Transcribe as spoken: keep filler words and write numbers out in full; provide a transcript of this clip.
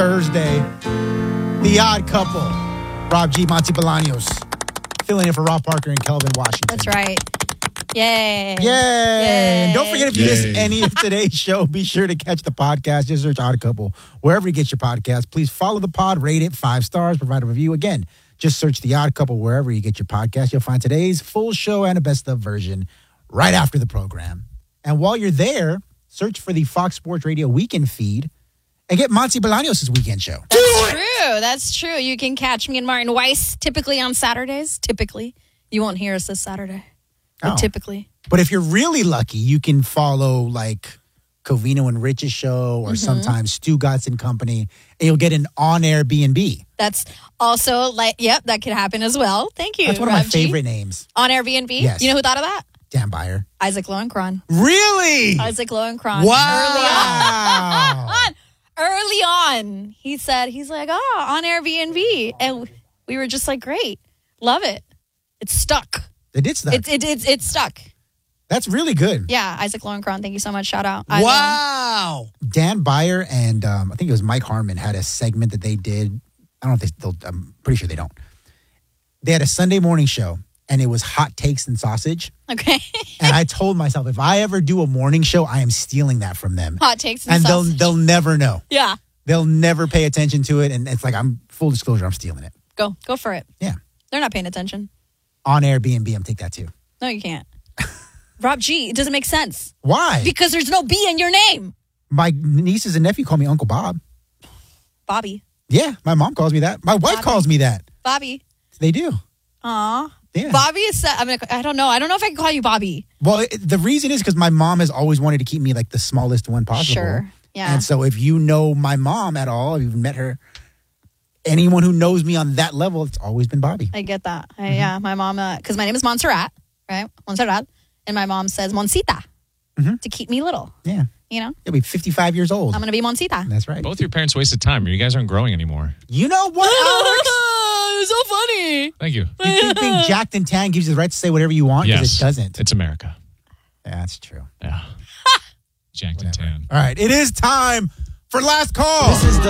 Thursday, The Odd Couple, Rob G, Monty Bolaños, filling in for Rob Parker and Kelvin Washington. That's right. Yay. Yay. Yay. And don't forget, if you Yay. miss any of today's show, be sure to catch the podcast. Just search Odd Couple wherever you get your podcast. Please follow the pod, rate it five stars, provide a review. Again, just search The Odd Couple wherever you get your podcast. You'll find today's full show and a best of version right after the program. And while you're there, search for the Fox Sports Radio weekend feed and get Monty Bolaños' weekend show. That's true. That's true. You can catch me and Martin Weiss typically on Saturdays. Typically. You won't hear us this Saturday. But Oh. typically. But if you're really lucky, you can follow like Covino and Rich's show or Mm-hmm. sometimes Stu Gotts and Company, and you'll get an on-air B and B. That's also like, yep, that could happen as well. Thank you. That's one of my Rob G. favorite names. On Airbnb. Yes. You know who thought of that? Dan Byer. Isaac Lowenkron. Really? Isaac Lowenkron. Wow. Early on. Early on. He said, he's like, oh, on Airbnb. And we were just like, great. Love it. It's stuck. They did stuff. It's it, it's it's stuck. That's really good. Yeah, Isaac Lowenkron. Thank you so much. Shout out. I Wow. Dan Byer and um, I think it was Mike Harmon had a segment that they did. I don't know if they still, I'm pretty sure they don't. They had a Sunday morning show and it was hot takes and sausage. Okay. And I told myself, if I ever do a morning show, I am stealing that from them. Hot takes and, And they'll sausage. they'll never know. Yeah. They'll never pay attention to it. And it's like, I'm full disclosure, I'm stealing it. Go. Go for it. Yeah. They're not paying attention. On Airbnb, I'm take that too. No, you can't. Rob G, it doesn't make sense. Why? Because there's no B in your name. My nieces and nephew call me Uncle Bob. Bobby. Yeah, my mom calls me that. My wife Bobby. calls me that. Bobby. They do. Aw. Yeah. Bobby is, I mean, I don't know. I don't know if I can call you Bobby. Well, it, the reason is because my mom has always wanted to keep me like the smallest one possible. Sure. Yeah. And so if you know my mom at all, if you've met her, anyone who knows me on that level, it's always been Bobby. I get that. I, yeah, my mom, because my name is Montserrat, right? Montserrat. And my mom says Monsita Mhm. to keep me little. Yeah. You know, You'll be fifty-five years old. I'm going to be Monsita. That's right. Both your parents wasted time. You guys aren't growing anymore. You know what, Alex? It was so funny. Thank you. You think being jacked and tan gives you the right to say whatever you want? Because Yes. it doesn't. It's America. Yeah, that's true. Yeah. Jacked and tan. All right. It is time for last call. This is the